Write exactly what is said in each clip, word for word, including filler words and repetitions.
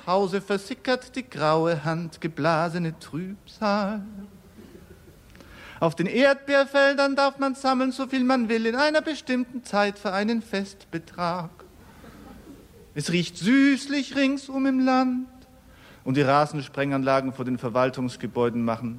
Hause versickert die graue Hand, geblasene Trübsal. Auf den Erdbeerfeldern darf man sammeln, so viel man will, in einer bestimmten Zeit für einen Festbetrag. Es riecht süßlich ringsum im Land und die Rasensprenganlagen vor den Verwaltungsgebäuden machen.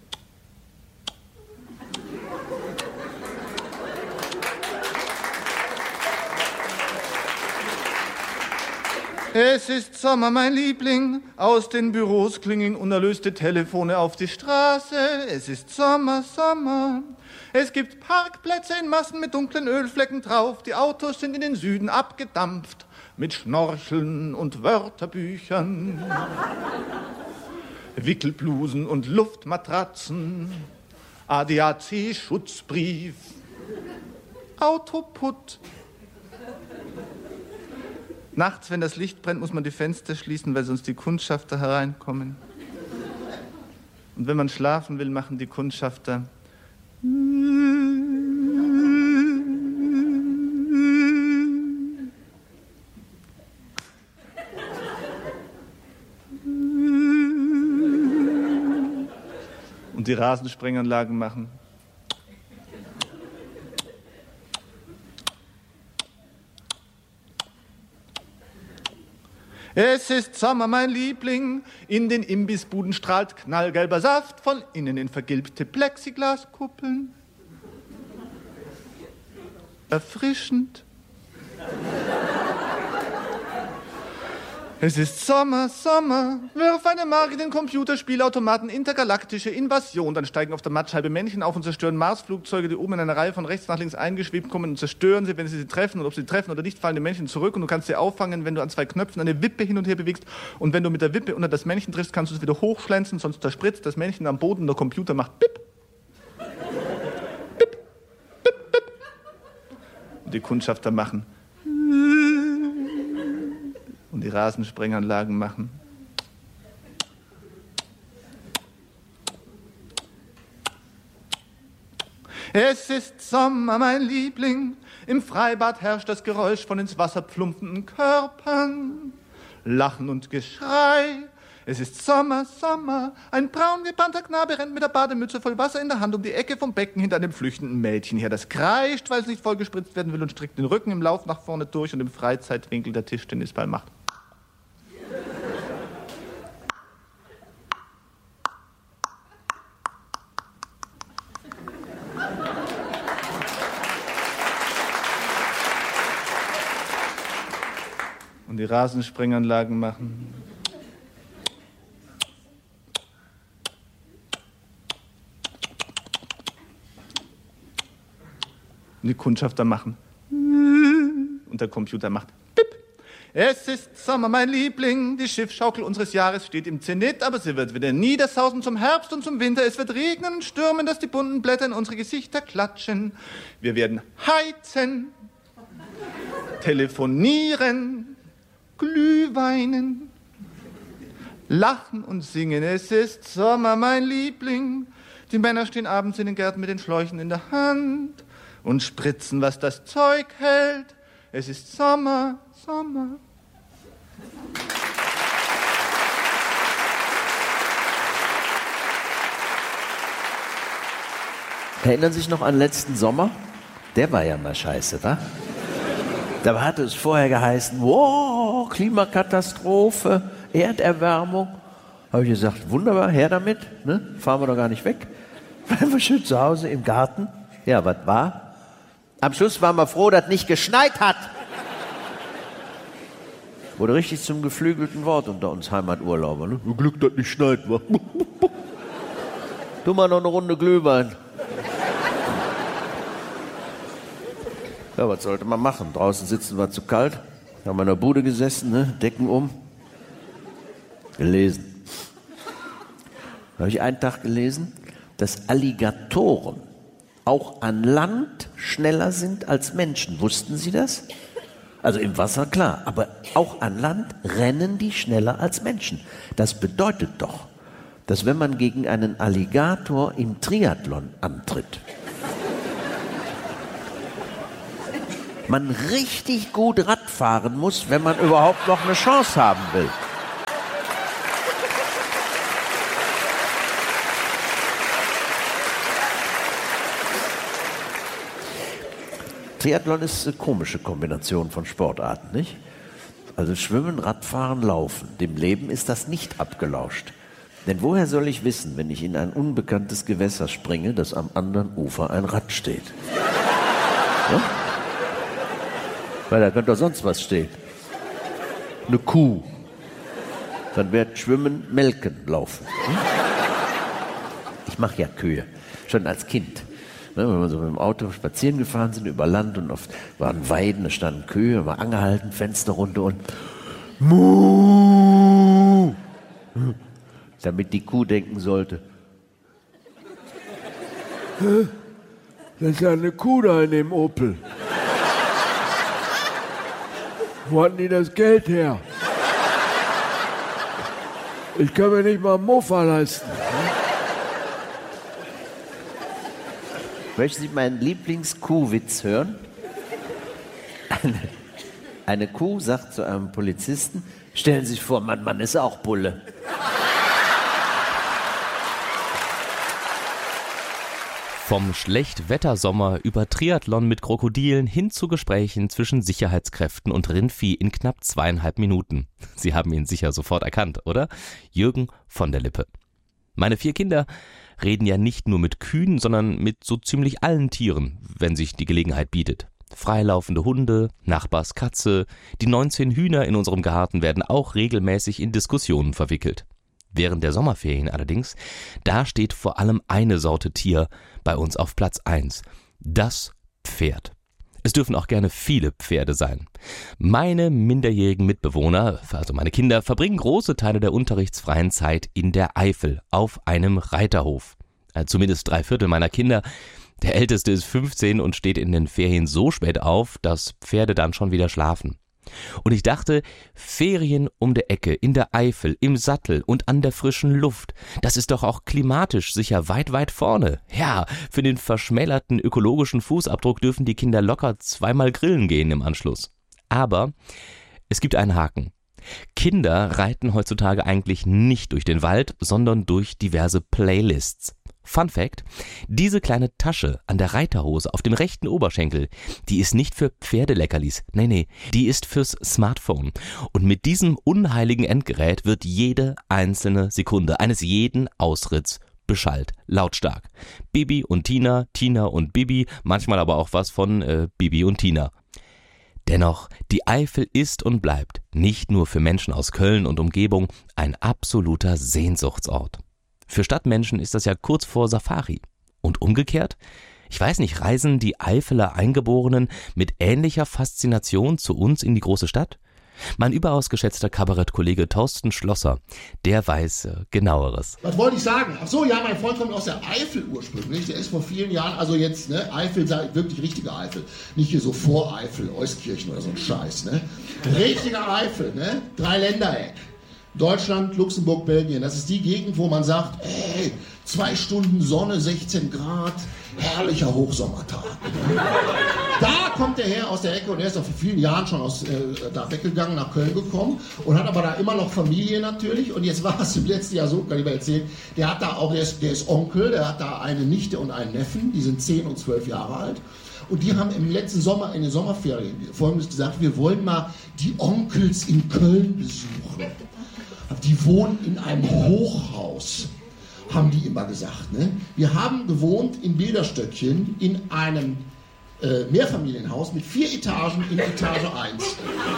Es ist Sommer, mein Liebling, aus den Büros klingen unerlöste Telefone auf die Straße. Es ist Sommer, Sommer. Es gibt Parkplätze in Massen mit dunklen Ölflecken drauf. Die Autos sind in den Süden abgedampft mit Schnorcheln und Wörterbüchern, Wickelblusen und Luftmatratzen, A D A C-Schutzbrief, Autoput. Nachts, wenn das Licht brennt, muss man die Fenster schließen, weil sonst die Kundschafter hereinkommen. Und wenn man schlafen will, machen die Kundschafter und die Rasensprenganlagen machen. Es ist Sommer, mein Liebling, in den Imbissbuden strahlt knallgelber Saft, von innen in vergilbte Plexiglaskuppeln. Erfrischend. Es ist Sommer, Sommer, wirf eine Mark in den Computerspielautomaten, intergalaktische Invasion. Dann steigen auf der Mattscheibe Männchen auf und zerstören Marsflugzeuge, die oben in einer Reihe von rechts nach links eingeschwebt kommen und zerstören sie, wenn sie sie treffen. Und ob sie treffen oder nicht, fallen die Männchen zurück und du kannst sie auffangen, wenn du an zwei Knöpfen eine Wippe hin und her bewegst. Und wenn du mit der Wippe unter das Männchen triffst, kannst du es wieder hochschlänzen, sonst zerspritzt das Männchen am Boden und der Computer macht Bip. Bip, Bip, Bip. Und die Kundschafter machen und die Rasensprenganlagen machen. Es ist Sommer, mein Liebling, im Freibad herrscht das Geräusch von ins Wasser plumpfenden Körpern, Lachen und Geschrei. Es ist Sommer, Sommer, ein braun gebannter Knabe rennt mit der Bademütze voll Wasser in der Hand um die Ecke vom Becken hinter einem flüchtenden Mädchen her. Das kreischt, weil es nicht vollgespritzt werden will und streckt den Rücken im Lauf nach vorne durch und im Freizeitwinkel der Tischtennisball macht. Und die Rasensprenganlagen machen. Und die Kundschafter machen. Und der Computer macht Pip. Es ist Sommer, mein Liebling. Die Schiffschaukel unseres Jahres steht im Zenit, aber sie wird wieder niedersausen zum Herbst und zum Winter. Es wird regnen und stürmen, dass die bunten Blätter in unsere Gesichter klatschen. Wir werden heizen, telefonieren, Glühweinen, lachen und singen. Es ist Sommer, mein Liebling. Die Männer stehen abends in den Gärten mit den Schläuchen in der Hand und spritzen, was das Zeug hält. Es ist Sommer, Sommer. Erinnern Sie sich noch an letzten Sommer? Der war ja mal scheiße, wa? Da hatte es vorher geheißen, wow, Klimakatastrophe, Erderwärmung. Habe ich gesagt, wunderbar, her damit, ne? Fahren wir doch gar nicht weg. Bleiben wir schön zu Hause im Garten. Ja, was war? Am Schluss waren wir froh, dass es nicht geschneit hat. Wurde richtig zum geflügelten Wort unter uns Heimaturlauber. Ne? Glück, dass nicht schneit, wa? Tu mal noch eine Runde Glühwein. Ja, was sollte man machen? Draußen sitzen war zu kalt. Haben wir in der Bude gesessen, ne? Decken um. Gelesen. Da habe ich einen Tag gelesen, dass Alligatoren auch an Land schneller sind als Menschen. Wussten Sie das? Also im Wasser, klar. Aber auch an Land rennen die schneller als Menschen. Das bedeutet doch, dass wenn man gegen einen Alligator im Triathlon antritt, man richtig gut Rad fahren muss, wenn man überhaupt noch eine Chance haben will. Triathlon ist eine komische Kombination von Sportarten, nicht? Also Schwimmen, Radfahren, Laufen. Dem Leben ist das nicht abgelauscht. Denn woher soll ich wissen, wenn ich in ein unbekanntes Gewässer springe, dass am anderen Ufer ein Rad steht? Ja? Weil da könnte doch sonst was stehen. Eine Kuh. Dann wird Schwimmen, Melken, Laufen. Hm? Ich mache ja Kühe, schon als Kind. Ne, wenn wir so mit dem Auto spazieren gefahren sind über Land und oft waren Weiden, da standen Kühe, war angehalten, Fenster runter und Muh, damit die Kuh denken sollte, das ist ja eine Kuh da in dem Opel. Wo hatten die das Geld her? Ich kann mir nicht mal einen Mofa leisten. Möchten Sie meinen Lieblings-Kuhwitz hören? Eine, eine Kuh sagt zu einem Polizisten, stellen Sie sich vor, mein Mann ist auch Bulle. Vom Schlechtwettersommer über Triathlon mit Krokodilen hin zu Gesprächen zwischen Sicherheitskräften und Rindvieh in knapp zweieinhalb Minuten. Sie haben ihn sicher sofort erkannt, oder? Jürgen von der Lippe. Meine vier Kinder reden ja nicht nur mit Kühen, sondern mit so ziemlich allen Tieren, wenn sich die Gelegenheit bietet. Freilaufende Hunde, Nachbars Katze, die neunzehn Hühner in unserem Garten werden auch regelmäßig in Diskussionen verwickelt. Während der Sommerferien allerdings, da steht vor allem eine Sorte Tier bei uns auf Platz eins. Das Pferd. Es dürfen auch gerne viele Pferde sein. Meine minderjährigen Mitbewohner, also meine Kinder, verbringen große Teile der unterrichtsfreien Zeit in der Eifel auf einem Reiterhof. Zumindest drei Viertel meiner Kinder. Der Älteste ist fünfzehn und steht in den Ferien so spät auf, dass Pferde dann schon wieder schlafen. Und ich dachte, Ferien um der Ecke, in der Eifel, im Sattel und an der frischen Luft, das ist doch auch klimatisch sicher weit, weit vorne. Ja, für den verschmälerten ökologischen Fußabdruck dürfen die Kinder locker zweimal grillen gehen im Anschluss. Aber es gibt einen Haken. Kinder reiten heutzutage eigentlich nicht durch den Wald, sondern durch diverse Playlists. Fun Fact: Diese kleine Tasche an der Reiterhose auf dem rechten Oberschenkel, die ist nicht für Pferdeleckerlis, nee, nee, die ist fürs Smartphone. Und mit diesem unheiligen Endgerät wird jede einzelne Sekunde eines jeden Ausritts beschallt, lautstark. Bibi und Tina, Tina und Bibi, manchmal aber auch was von äh, Bibi und Tina. Dennoch, die Eifel ist und bleibt nicht nur für Menschen aus Köln und Umgebung ein absoluter Sehnsuchtsort. Für Stadtmenschen ist das ja kurz vor Safari. Und umgekehrt? Ich weiß nicht, reisen die Eifeler Eingeborenen mit ähnlicher Faszination zu uns in die große Stadt? Mein überaus geschätzter Kabarettkollege Thorsten Schlosser, der weiß äh, Genaueres. Was wollte ich sagen? Ach so, ja, mein Freund kommt aus der Eifel ursprünglich. Der ist vor vielen Jahren, also jetzt, ne, Eifel, wirklich richtige Eifel. Nicht hier so Voreifel, Euskirchen oder so ein Scheiß, ne. Richtige Eifel, ne. Dreiländereck. Deutschland, Luxemburg, Belgien. Das ist die Gegend, wo man sagt, ey, zwei Stunden Sonne, sechzehn Grad, herrlicher Hochsommertag. Da kommt der her aus der Ecke und er ist auch vor vielen Jahren schon aus, äh, da weggegangen, nach Köln gekommen und hat aber da immer noch Familie natürlich. Und jetzt war es im letzten Jahr so, kann ich mal erzählen, der hat da auch, der ist, der ist Onkel, der hat da eine Nichte und einen Neffen, die sind zehn und zwölf Jahre alt. Und die haben im letzten Sommer, in den Sommerferien, Folgendes gesagt, wir wollen mal die Onkels in Köln besuchen. Die wohnen in einem Hochhaus, haben die immer gesagt. Ne? Wir haben gewohnt in Bilderstöckchen in einem äh, Mehrfamilienhaus mit vier Etagen in Etage eins.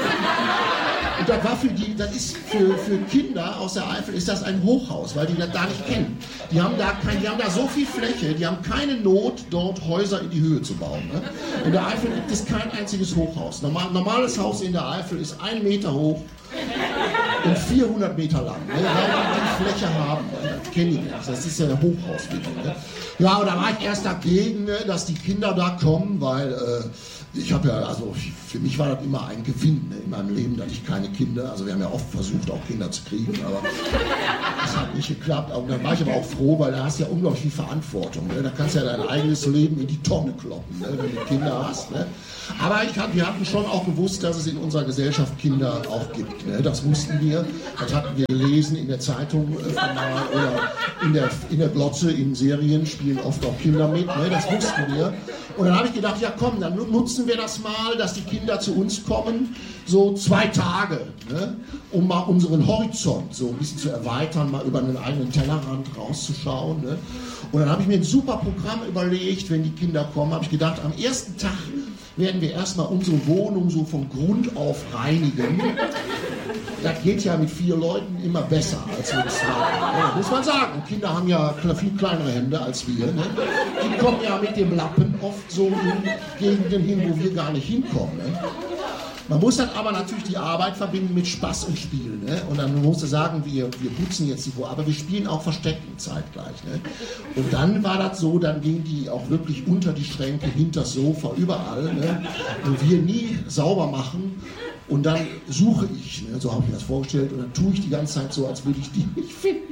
Und das war für die, das ist für, für Kinder aus der Eifel ist das ein Hochhaus, weil die das da nicht kennen. Die haben da kein, die haben da so viel Fläche, die haben keine Not, dort Häuser in die Höhe zu bauen. Ne? In der Eifel gibt es kein einziges Hochhaus. Normal, normales Haus in der Eifel ist ein Meter hoch und vierhundert Meter lang, ne? Weil die die Fläche haben, ne? Das kenne ich nicht, das ist ja der Hochhaus. Ne? Ja, und da war ich erst dagegen, ne, dass die Kinder da kommen, weil äh, ich habe ja, also für mich war das immer ein Gewinn, ne, in meinem Leben, dass ich keine Kinder, also wir haben ja oft versucht, auch Kinder zu kriegen, aber das hat nicht geklappt. Und dann war ich aber auch froh, weil da hast du ja unglaublich viel Verantwortung. Ne? Da kannst du ja dein eigenes Leben in die Tonne kloppen, ne, wenn du Kinder hast. Ne? Aber ich hab, wir hatten schon auch gewusst, dass es in unserer Gesellschaft Kinder auch gibt. Ne? Das wussten wir. wir. Das hatten wir gelesen in der Zeitung äh, mal, oder in der, in der Glotze, in Serien spielen oft auch Kinder mit, ne? Das wussten wir. Und dann habe ich gedacht, ja komm, dann nutzen wir das mal, dass die Kinder zu uns kommen, so zwei Tage, ne? Um mal unseren Horizont so ein bisschen zu erweitern, mal über einen eigenen Tellerrand rauszuschauen. Ne? Und dann habe ich mir ein super Programm überlegt, wenn die Kinder kommen, habe ich gedacht, am ersten Tag werden wir erstmal unsere Wohnung so von Grund auf reinigen. Das geht ja mit vier Leuten immer besser als mit zwei. Ja, muss man sagen. Kinder haben ja viel kleinere Hände als wir. Ne? Die kommen ja mit dem Lappen oft so in Gegenden hin, wo wir gar nicht hinkommen. Ne? Man muss dann aber natürlich die Arbeit verbinden mit Spaß und Spiel. Ne? Und dann musst du sagen, wir, wir putzen jetzt die vor, aber wir spielen auch Verstecken zeitgleich. Ne? Und dann war das so, dann gingen die auch wirklich unter die Schränke, hinter das Sofa, überall. Ne? Und wir nie sauber machen. Und dann suche ich, ne? So habe ich mir das vorgestellt, und dann tue ich die ganze Zeit so, als würde ich die nicht finden.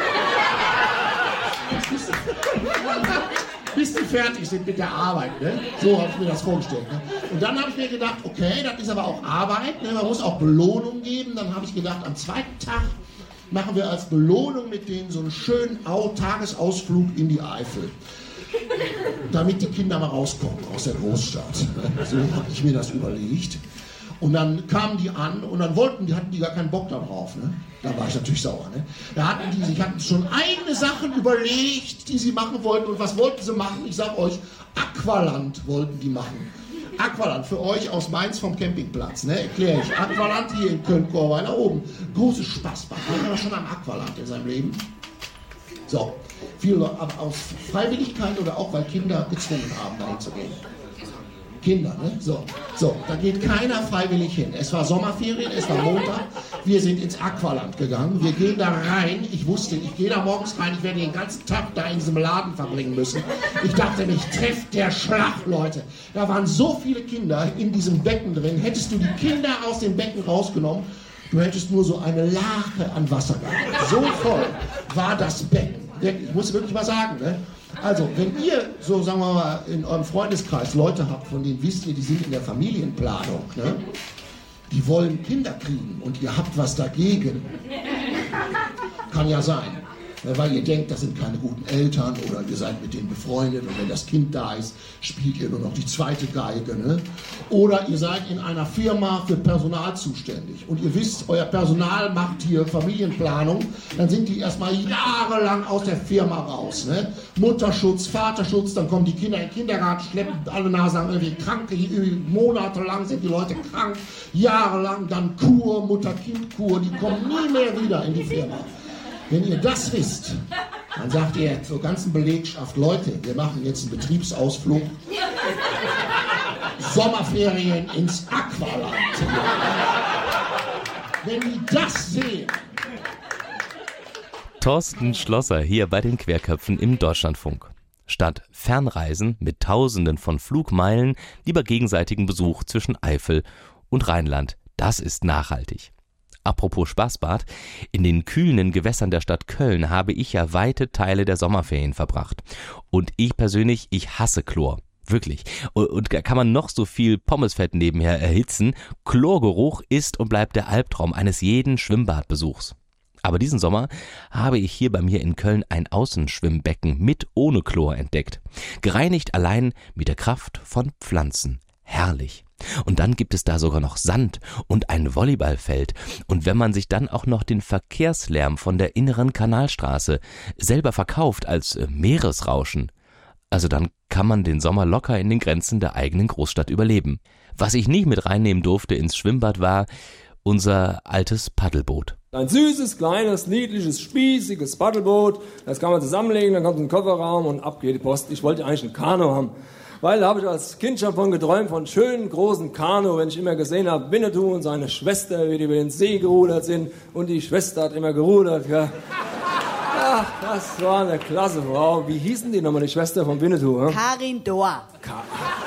Bis die fertig sind mit der Arbeit. Ne? So habe ich mir das vorgestellt. Ne? Und dann habe ich mir gedacht, okay, das ist aber auch Arbeit, ne? Man muss auch Belohnung geben. Dann habe ich gedacht, am zweiten Tag machen wir als Belohnung mit denen so einen schönen Tagesausflug in die Eifel. Damit die Kinder mal rauskommen aus der Großstadt. So habe ich mir das überlegt. Und dann kamen die an und dann wollten die, hatten die gar keinen Bock darauf. Ne? Da war ich natürlich sauer. Ne? Da hatten die sich hatten schon eigene Sachen überlegt, die sie machen wollten. Und was wollten sie machen? Ich sag euch, Aqualand wollten die machen. Aqualand, für euch aus Mainz vom Campingplatz. Ne? Erkläre ich. Aqualand hier in Köln-Korweiler oben. Großes Spaßbad. War schon am Aqualand in seinem Leben. So, viele aus Freiwilligkeit oder auch, weil Kinder gezwungen haben, dahin zu gehen. Kinder, ne? So, so, da geht keiner freiwillig hin. Es war Sommerferien, es war Montag, wir sind ins Aqualand gegangen, wir gehen da rein, ich wusste, ich gehe da morgens rein, ich werde den ganzen Tag da in diesem Laden verbringen müssen. Ich dachte, mich trifft der Schlag, Leute. Da waren so viele Kinder in diesem Becken drin, hättest du die Kinder aus dem Becken rausgenommen, du hättest nur so eine Lache an Wasser gehabt. So voll war das Becken. Ich muss wirklich mal sagen, ne? Also, wenn ihr, so sagen wir mal, in eurem Freundeskreis Leute habt, von denen wisst ihr, die sind in der Familienplanung, ne? Die wollen Kinder kriegen und ihr habt was dagegen. Kann ja sein. Weil ihr denkt, das sind keine guten Eltern oder ihr seid mit denen befreundet und wenn das Kind da ist, spielt ihr nur noch die zweite Geige. Ne? Oder ihr seid in einer Firma für Personal zuständig und ihr wisst, euer Personal macht hier Familienplanung, dann sind die erstmal jahrelang aus der Firma raus. Ne? Mutterschutz, Vaterschutz, dann kommen die Kinder in den Kindergarten, schleppen alle Nase an irgendwie Kranke, monatelang sind die Leute krank, jahrelang dann Kur, Mutter-Kind-Kur, die kommen nie mehr wieder in die Firma. Wenn ihr das wisst, dann sagt ihr zur ganzen Belegschaft, Leute, wir machen jetzt einen Betriebsausflug, Sommerferien ins Aqualand. Wenn die das sehen. Thorsten Schlosser hier bei den Querköpfen im Deutschlandfunk. Statt Fernreisen mit Tausenden von Flugmeilen lieber gegenseitigen Besuch zwischen Eifel und Rheinland. Das ist nachhaltig. Apropos Spaßbad, in den kühlenden Gewässern der Stadt Köln habe ich ja weite Teile der Sommerferien verbracht. Und ich persönlich, ich hasse Chlor. Wirklich. Und da kann man noch so viel Pommesfett nebenher erhitzen. Chlorgeruch ist und bleibt der Albtraum eines jeden Schwimmbadbesuchs. Aber diesen Sommer habe ich hier bei mir in Köln ein Außenschwimmbecken mit ohne Chlor entdeckt. Gereinigt allein mit der Kraft von Pflanzen. Herrlich. Und dann gibt es da sogar noch Sand und ein Volleyballfeld. Und wenn man sich dann auch noch den Verkehrslärm von der inneren Kanalstraße selber verkauft als Meeresrauschen, also dann kann man den Sommer locker in den Grenzen der eigenen Großstadt überleben. Was ich nicht mit reinnehmen durfte ins Schwimmbad war unser altes Paddelboot. Ein süßes, kleines, niedliches, spießiges Paddelboot, das kann man zusammenlegen, dann kommt ein Kofferraum und ab geht die Post. Ich wollte eigentlich ein Kanu haben. Weil da habe ich als Kind schon von geträumt, von schönen, großen Kanu, wenn ich immer gesehen habe, Winnetou und seine Schwester, wie die über den See gerudert sind. Und die Schwester hat immer gerudert, ja. Ach, das war eine klasse Frau. Wie hießen die nochmal, die Schwester von Winnetou? Hm? Karin Dohr. Ka-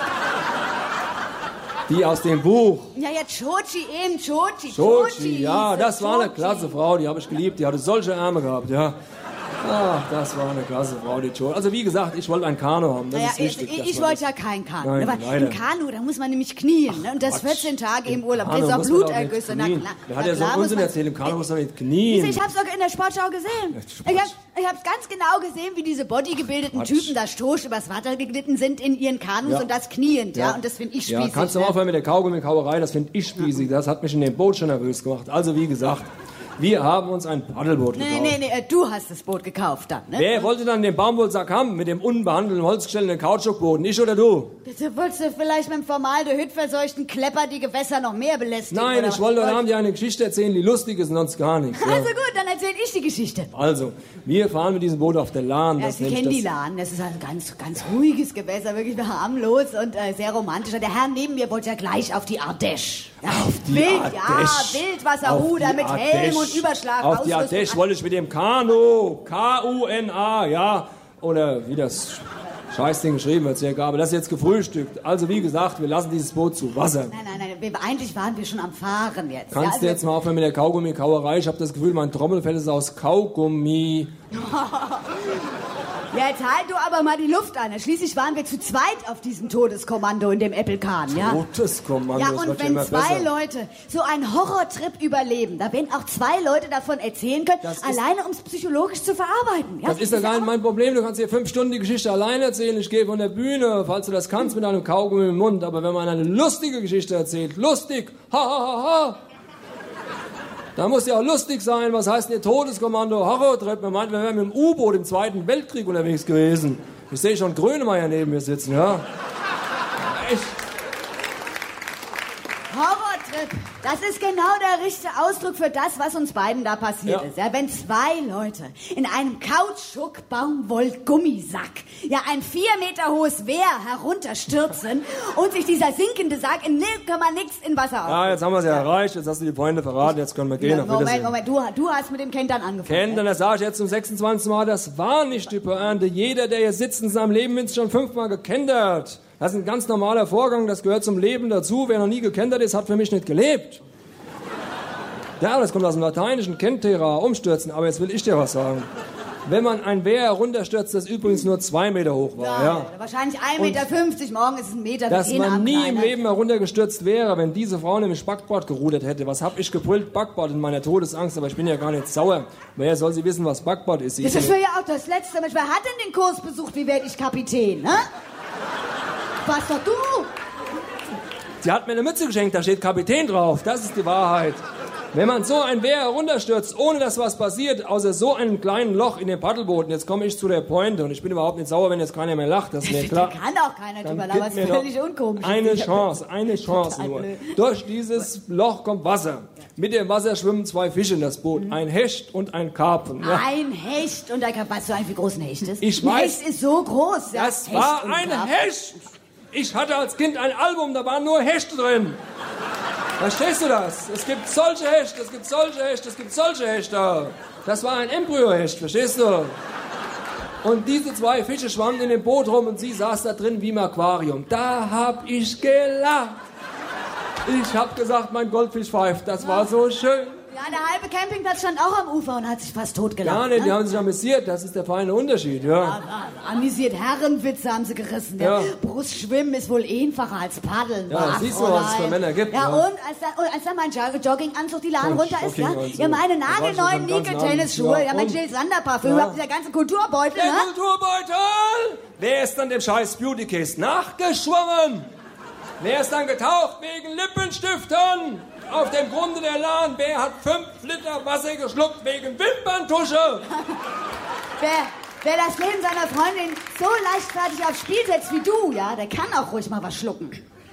die aus dem Buch. Ja, ja, Chochi eben, Chochi. Chochi, ja, das war eine klasse Frau, die habe ich geliebt. Die hatte solche Arme gehabt, ja. Ach, das war eine klasse Frau, die Joe. Also wie gesagt, ich wollte ein Kanu haben, das Naja, ist wichtig. ich dass ich man wollte das- ja kein Kanu. Nein, aber leider. im Kanu, da muss man nämlich knien. Ne? Und das Quatsch. vierzehn Tage im Urlaub. Kanu Das ist auch muss man doch nicht Blutergüsse. Na knien. klar. Der hat Na ja so klar einen muss Unsinn man- erzählt, im Kanu muss man nicht Siehst knien. du, Ich hab's auch in der Sportschau gesehen. Ich hab, ich hab's ganz genau gesehen, wie diese bodygebildeten Quatsch. Typen da stoisch übers Wasser geglitten sind in ihren Kanus Ja. und das kniend. Ja. Ja. Und das finde ich Ja, spießig. kannst du mal ne? aufhören mit der Kaugummi-Kauerei, das finde ich spießig. Das hat mich in dem Boot schon nervös gemacht. Also wie gesagt, wir haben uns ein Paddelboot gekauft. Nee, nee, nee, äh, du hast das Boot gekauft dann, ne? Wer wollte dann den Baumwollsack haben mit dem unbehandelten holzgestellten Kautschukboden? Ich oder du? Du wolltest du vielleicht mit dem Formaldehyd verseuchten Klepper die Gewässer noch mehr belästigen? Nein, oder ich wollte was? heute Abend dir eine Geschichte erzählen, die lustig ist und sonst gar nichts. Ja. Also gut, dann erzähl ich die Geschichte. Also, wir fahren mit diesem Boot auf der Lahn. Ja, Das Sie nennt kennen das- die Lahn. Das ist ein ganz, ganz ruhiges Gewässer, wirklich harmlos und äh, sehr romantisch. Und der Herr neben mir wollte ja gleich auf die Ardèche. Ja, Auf die Wild, Ardèche. ja, Wildwasserruder Auf die mit Helm Ardèche. und Überschlag. Auf die Ausrüstung. Ardèche wollte ich mit dem Kanu, K U N A, ja, oder wie das Scheißding geschrieben wird, sehr egal, aber das ist jetzt gefrühstückt. Also wie gesagt, wir lassen dieses Boot zu Wasser. Nein, nein, nein, wir, eigentlich waren wir schon am Fahren jetzt. Kannst ja, du also, jetzt mal aufhören mit der Kaugummi-Kauerei? Ich habe das Gefühl, mein Trommelfell ist aus Kaugummi. Ja, jetzt halt du aber mal die Luft an. Schließlich waren wir zu zweit auf diesem Todeskommando in dem Äppelkahn, ja? Todeskommando, Ja, das und wird ja wenn immer zwei besser. Leute so einen Horrortrip überleben, da werden auch zwei Leute davon erzählen können, Das ist- alleine um es psychologisch zu verarbeiten. Ja? Das ist doch gar nicht mein Problem. Du kannst dir fünf Stunden die Geschichte alleine erzählen. Ich gehe von der Bühne, falls du das kannst, mit einem Kaugummi im Mund. Aber wenn man eine lustige Geschichte erzählt, lustig, ha, ha, ha, ha, da muss ja auch lustig sein. Was heißt denn ihr Todeskommando, Horrortrip? Man meint, wir wären mit dem U-Boot im Zweiten Weltkrieg unterwegs gewesen. Ich sehe schon Grönemeyer neben mir sitzen, ja. Echt? Horrortrip, das ist genau der richtige Ausdruck für das, was uns beiden da passiert Ja. ist. Ja, wenn zwei Leute in einem Kautschuk-Baumwoll-Gummisack ja ein vier Meter hohes Wehr herunterstürzen und sich dieser sinkende Sack in null Komma nix in Wasser Ja, auflöst. jetzt haben wir es ja erreicht. Jetzt hast du die Pointe verraten. Jetzt können wir gehen. Auf Moment, Wiedersehen. Moment, du, du hast mit dem Kentern angefangen. Kentern, das sage ich jetzt zum sechsundzwanzigsten Mal, das war nicht die Pointe. Jeder, der hier sitzt in seinem Leben, ist schon fünfmal gekentert. Das ist ein ganz normaler Vorgang, das gehört zum Leben dazu. Wer noch nie gekentert ist, hat für mich nicht gelebt. Ja, das kommt aus dem Lateinischen, kentera, umstürzen. Aber jetzt will ich dir was sagen. Wenn man ein Wehr herunterstürzt, das übrigens nur zwei Meter hoch war, Ja, ja. Wahrscheinlich ein Meter fünfzig, morgen ist es ein Meter. Dass mit man Arm nie kleiner. im Leben heruntergestürzt wäre, wenn diese Frau nämlich Backbord gerudert hätte. Was hab ich gebrüllt? Backbord in meiner Todesangst, aber ich bin ja gar nicht sauer. Woher soll sie wissen, was Backbord ist? Sie Das ist ist ja für ja auch das Letzte. Mensch, wer hat denn den Kurs besucht? Wie werde ich Kapitän, ne? Was doch du? Sie hat mir eine Mütze geschenkt, da steht Kapitän drauf. Das ist die Wahrheit. Wenn man so ein Wehr herunterstürzt, ohne dass was passiert, außer so einem kleinen Loch in dem Paddelboot, und jetzt komme ich zu der Pointe, und ich bin überhaupt nicht sauer, wenn jetzt keiner mehr lacht, das ist mir klar. Da kann auch keiner Dann drüber gib lachen, mir ist doch völlig unkomisch. eine Chance, eine Chance Total nur. blöd. Durch dieses Loch kommt Wasser. Mit dem Wasser schwimmen zwei Fische in das Boot, ein Hecht und ein Karpfen. Ja. Ein Hecht und ein Karpfen. Weißt du eigentlich, wie groß ein Hecht ist? Ich ein weiß. Hecht ist so groß. Ja. Das Hecht war und ein Karpfen. Hecht. Ich hatte als Kind ein Album, da waren nur Hechte drin. Verstehst du das? Es gibt solche Hechte, es gibt solche Hechte, es gibt solche Hechte. Das war ein Embryohecht, verstehst du? Und diese zwei Fische schwammen in dem Boot rum und sie saß da drin wie im Aquarium. Da hab ich gelacht. Ich hab gesagt, mein Goldfisch pfeift, das war so schön. Ja, der halbe Campingplatz stand auch am Ufer und hat sich fast totgelacht. Ja, nee, die ne? haben sich amüsiert, das ist der feine Unterschied, ja. Ah, Amüsiert Herrenwitze haben sie gerissen. Der Ja. Brustschwimmen ist wohl einfacher als Paddeln. Ja, Ach, siehst du, was es für Fräulein. Männer gibt, Ja, ja. und als dann, und als dann mein Jog- Jogginganzug die Lahn Ein runter ist, ja, Jogginganzug. ja, meine Da war ich schon nagelneuen den ganzen Nickel-Tennisschuhe, Abend. ja, mein Ja, Jill und? Sander-Parfüm, Ja. überhaupt dieser ganze Kulturbeutel, Der ne? Kulturbeutel! Wer ist dann dem scheiß Beauty Case nachgeschwommen? Wer ist dann getaucht wegen Lippenstiften? Auf dem Grunde der Lahn, wer hat fünf Liter Wasser geschluckt wegen Wimperntusche? Wer, wer das Leben seiner Freundin so leichtfertig aufs Spiel setzt wie du, ja, der kann auch ruhig mal was schlucken.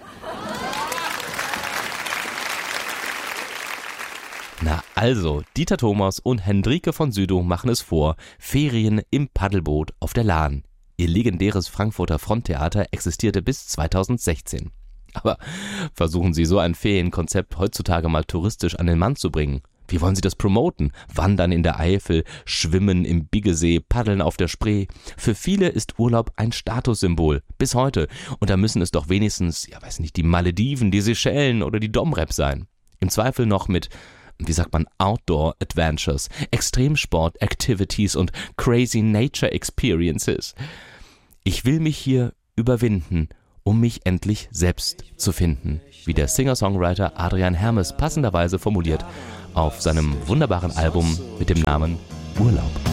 Na also, Dieter Thomas und Hendrike von Südow machen es vor. Ferien im Paddelboot auf der Lahn. Ihr legendäres Frankfurter Fronttheater existierte bis zweitausendsechzehn. Aber versuchen Sie so ein Ferienkonzept heutzutage mal touristisch an den Mann zu bringen. Wie wollen Sie das promoten? Wandern in der Eifel, Schwimmen im Biggesee, Paddeln auf der Spree. Für viele ist Urlaub ein Statussymbol. Bis heute. Und da müssen es doch wenigstens, ja weiß nicht, die Malediven, die Seychellen oder die Dom Rep sein. Im Zweifel noch mit wie sagt man, Outdoor Adventures, Extremsport Activities und Crazy Nature Experiences. Ich will mich hier überwinden, um mich endlich selbst zu finden, wie der Singer-Songwriter Adrian Hermes passenderweise formuliert auf seinem wunderbaren Album mit dem Namen Urlaub.